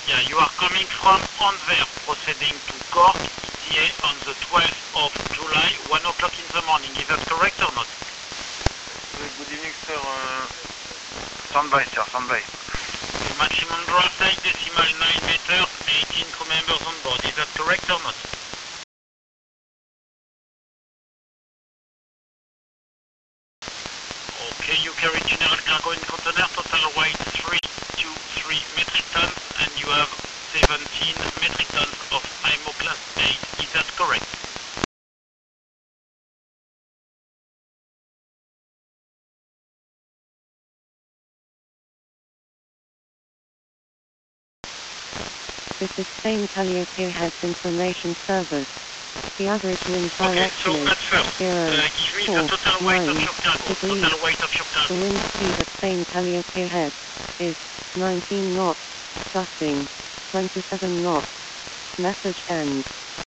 Yeah, you are coming from Anvers, proceeding to Cork, ETA on the 12th of July, 1 o'clock in the morning. Is that correct or not? Good evening, sir. Standby, sir, standby. The maximum draft height, decimal 9 meters, 18 crew members on board. Is that correct or not? Okay, you carry general cargo in container, total weight 323 metric tons, and you have 17 metric tons of IMO class 8. Is that correct? This is Spain Calliope Heads Information Service. The average wind direction okay, so at first, give me the total weight of your cargo. Total weight of your cargo. The wind speed at Spain Calliope Heads is 19 knots, gusting 27 knots. Message ends.